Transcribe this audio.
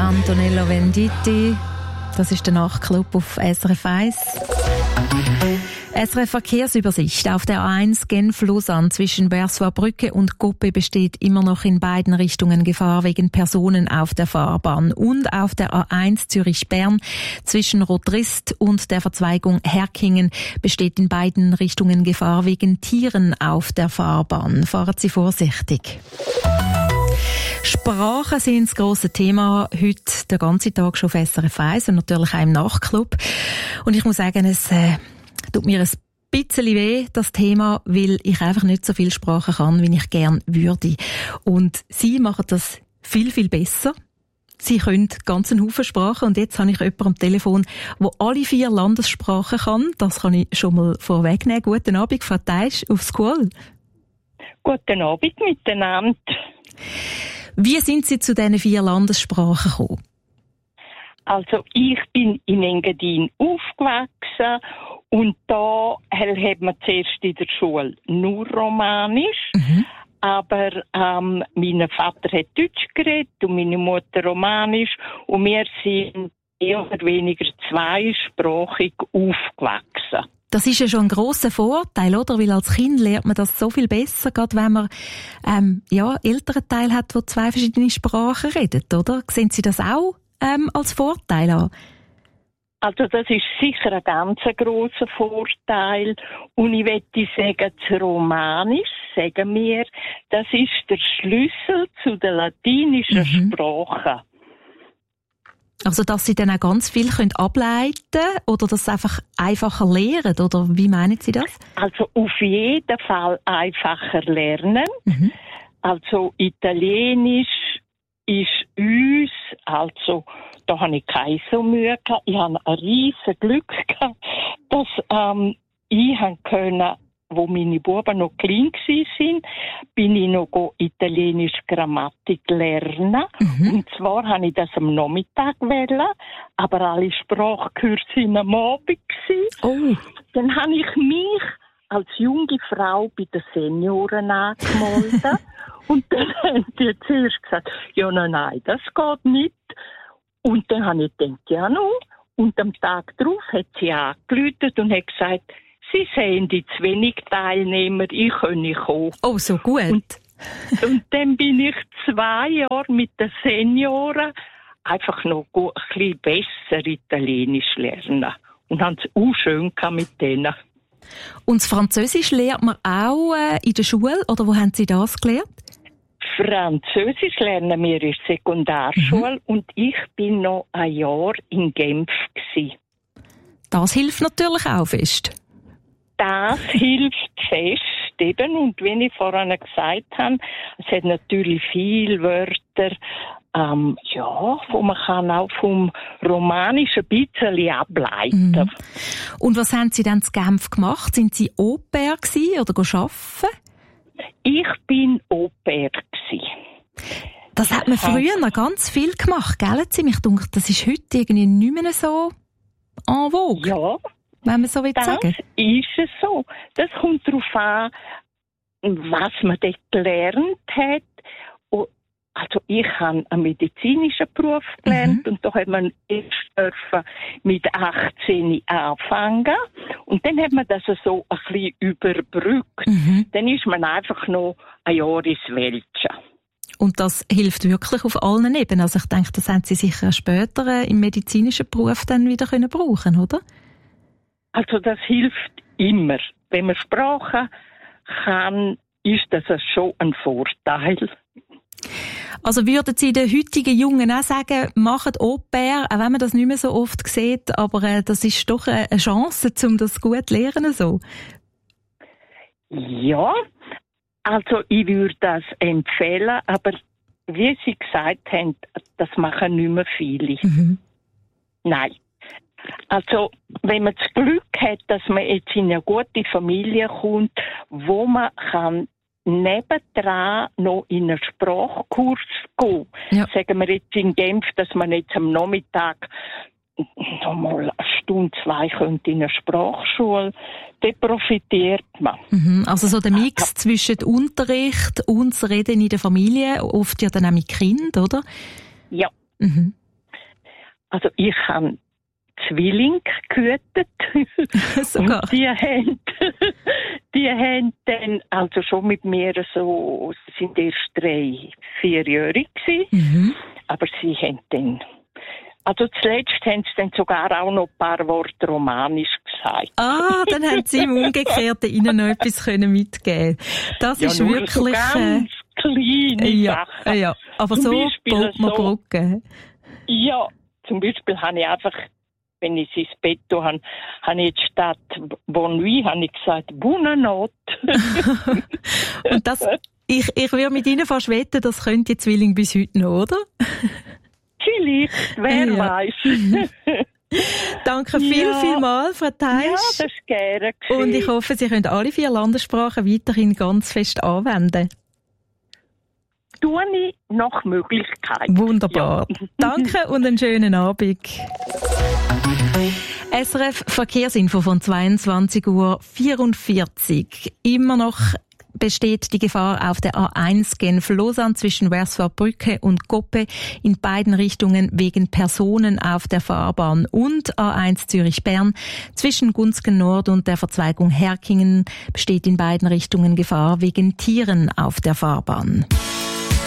Antonello Venditti, das ist der Nachtclub auf SRF 1. SRF Verkehrsübersicht. Auf der A1 Genf-Lausanne zwischen Bersois-Brücke und Goppe besteht immer noch in beiden Richtungen Gefahr wegen Personen auf der Fahrbahn. Und auf der A1 Zürich-Bern zwischen Rotrist und der Verzweigung Herkingen besteht in beiden Richtungen Gefahr wegen Tieren auf der Fahrbahn. Fahren Sie vorsichtig. Sprachen sind das grosse Thema heute den ganzen Tag schon auf SRF 1 und natürlich auch im Nachtclub. Und ich muss sagen, es tut mir ein bisschen weh, das Thema, weil ich einfach nicht so viel Sprachen kann, wie ich gerne würde. Und Sie machen das viel, viel besser. Sie können ganz einen Haufen Sprachen und jetzt habe ich jemanden am Telefon, der alle 4 Landessprachen kann. Das kann ich schon mal vorwegnehmen. Guten Abend, Frau Teisch, auf School. Guten Abend miteinander. Wie sind Sie zu diesen 4 Landessprachen gekommen? Also ich bin in Engadin aufgewachsen und da hat man zuerst in der Schule nur Romanisch. Aber mein Vater hat Deutsch geredet und meine Mutter Romanisch und wir sind mehr oder weniger zweisprachig aufgewachsen. Das ist ja schon ein grosser Vorteil, oder? Weil als Kind lernt man das so viel besser, gerade wenn man älteren Teil hat, der 2 verschiedene Sprachen redet, oder? Sehen Sie das auch als Vorteil an? Also das ist sicher ein ganz grosser Vorteil. Und ich möchte sagen, das Romanisch, sagen wir, das ist der Schlüssel zu der latinischen Sprache. Also, dass Sie dann auch ganz viel ableiten können oder das einfach einfacher lernen? Oder wie meinen Sie das? Also, auf jeden Fall einfacher lernen. Also, Italienisch ist uns, also, da habe ich keine so Mühe gehabt. Ich habe ein riesen Glück gehabt, dass ich können, wo meine Buben noch klein waren, bin ich noch italienisch Grammatik lernen. Und zwar habe ich das am Nachmittag wollen, aber alle Sprachkurse waren am Abend. Oh. Dann habe ich mich als junge Frau bei den Senioren angemeldet. Und dann haben die zuerst gesagt, ja, nein, das geht nicht. Und dann habe ich gedacht, ja, no. Und am Tag darauf hat sie angerufen und hat gesagt, Sie sehen die zu wenig Teilnehmer, ich kann kommen. Oh, so gut. Und dann bin ich 2 Jahre mit den Senioren einfach noch ein bisschen besser Italienisch lernen. Und haben es auch schön mit denen. Und das Französisch lernt man auch in der Schule, oder wo haben Sie das gelernt? Französisch lernen wir in der Sekundarschule und ich bin noch ein Jahr in Genf gewesen. Das hilft natürlich auch fest. Das hilft fest, eben. Und wie ich vorhin gesagt habe, es hat natürlich viele Wörter, wo man kann auch vom Romanischen ein bisschen ableiten. Und was haben Sie dann in Genf gemacht? Sind Sie Au-pair gewesen oder arbeiten? Ich bin Au-pair gewesen. Das hat man früher noch ganz viel gemacht, gell? Ich denke, das ist heute irgendwie nicht mehr so en vogue. Ja. Wenn man so sagen will. Das ist es so. Das kommt darauf an, was man dort gelernt hat. Also ich habe einen medizinischen Beruf gelernt und da hat man erst mit 18 anfangen. Und dann hat man das so ein bisschen überbrückt. Dann ist man einfach noch ein Jahr ins Welschen. Und das hilft wirklich auf allen Ebenen. Also ich denke, das haben Sie sicher später im medizinischen Beruf dann wieder brauchen können, oder? Also das hilft immer. Wenn man Sprachen kann, ist das schon ein Vorteil. Also würden Sie den heutigen Jungen auch sagen, macht Au-pair, auch wenn man das nicht mehr so oft sieht, aber das ist doch eine Chance, um das gut zu lernen so? Ja, also ich würde das empfehlen, aber wie Sie gesagt haben, das machen nicht mehr viele. Nein. Also, wenn man das Glück hat, dass man jetzt in eine gute Familie kommt, wo man kann nebendran noch in einen Sprachkurs gehen. Ja. Sagen wir jetzt in Genf, dass man jetzt am Nachmittag noch mal 1 Stunde, 2 könnte in einer Sprachschule, dort profitiert man. Also so der Mix zwischen Unterricht und das Reden in der Familie, oft ja dann auch mit Kind, oder? Ja. Also ich habe Zwillinge gehütet. Sogar. Und die haben dann, also schon mit mir so, sind erst 3-4-jährig gewesen. Mhm. Aber sie haben dann, also zuletzt haben sie dann sogar auch noch ein paar Worte romanisch gesagt. Ah, dann haben sie im Umgekehrten ihnen noch etwas mitgeben. Das ist nur wirklich... So ganz kleine Sachen. Ja, aber so baut man Brücken. Ja, zum Beispiel habe ich einfach, wenn ich ins Bett habe ich jetzt statt Bonne Nuit, habe ich gesagt, Bonne Notte. Und das, ich würde mit Ihnen fast wetten, das könnte die Zwilling bis heute noch, oder? Vielleicht, wer weiß. Danke vielmals, Frau Teisch. Ja, das ist gerne gewesen. Und ich hoffe, Sie können alle 4 Landessprachen weiterhin ganz fest anwenden. Tue ich nach Möglichkeit. Wunderbar. Ja. Danke und einen schönen Abend. SRF Verkehrsinfo von 22:44 Uhr. Immer noch besteht die Gefahr auf der A1 Genf-Lausanne zwischen Wersford-Brücke und Goppe in beiden Richtungen wegen Personen auf der Fahrbahn und A1 Zürich-Bern zwischen Gunzgen Nord und der Verzweigung Herkingen besteht in beiden Richtungen Gefahr wegen Tieren auf der Fahrbahn.